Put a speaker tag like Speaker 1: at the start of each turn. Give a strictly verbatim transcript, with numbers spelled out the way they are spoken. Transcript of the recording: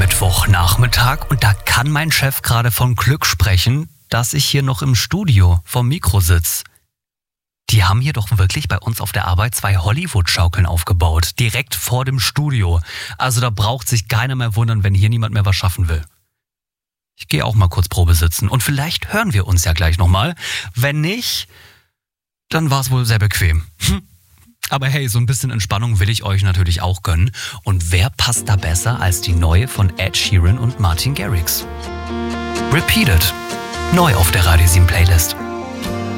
Speaker 1: Mittwochnachmittag und da kann mein Chef gerade von Glück sprechen, dass ich hier noch im Studio vom Mikro sitze. Die haben hier doch wirklich bei uns auf der Arbeit zwei Hollywood-Schaukeln aufgebaut, direkt vor dem Studio. Also da braucht sich keiner mehr wundern, wenn hier niemand mehr was schaffen will. Ich gehe auch mal kurz Probe sitzen und vielleicht hören wir uns ja gleich nochmal. Wenn nicht, dann war es wohl sehr bequem. Hm. Aber hey, so ein bisschen Entspannung will ich euch natürlich auch gönnen. Und wer passt da besser als die neue von Ed Sheeran und Martin Garrix? Repeated. Neu auf der Radio sieben Playlist.